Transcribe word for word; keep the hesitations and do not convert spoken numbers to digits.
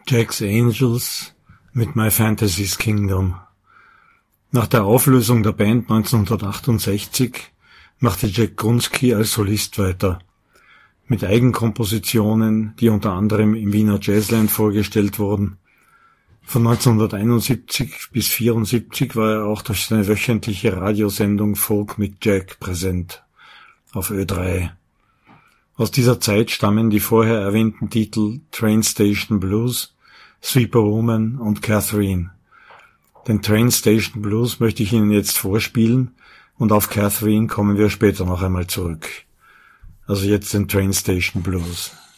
Jack's Angels mit My Fantasy's Kingdom. Nach der Auflösung der Band neunzehnhundertachtundsechzig machte Jack Grunski als Solist weiter. Mit Eigenkompositionen, die unter anderem im Wiener Jazzland vorgestellt wurden. Von neunzehnhunderteinundsiebzig bis vierundsiebzig war er auch durch seine wöchentliche Radiosendung Folk mit Jack präsent auf Ö drei. Aus dieser Zeit stammen die vorher erwähnten Titel Train Station Blues, Sweeper Woman und Catherine. Den Train Station Blues möchte ich Ihnen jetzt vorspielen und auf Catherine kommen wir später noch einmal zurück. Also jetzt den Train Station Blues.